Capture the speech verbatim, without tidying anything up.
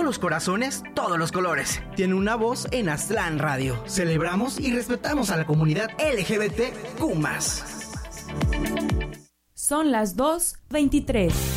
los corazones, todos los colores. Tiene una voz en Aztlán Radio. Celebramos y respetamos a la comunidad L G B T Q más. Son las dos veintitrés.